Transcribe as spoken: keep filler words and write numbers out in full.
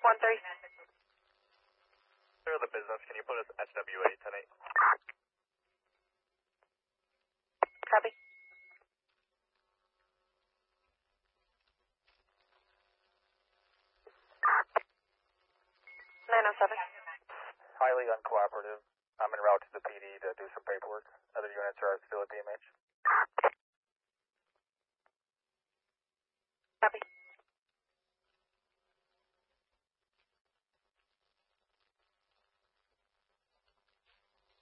one three. Clear the business. Can you put us S W A ten eight? Copy. nine oh seven. Highly uncooperative. I'm en route to the P D to do some paperwork. Other units are still at D M H.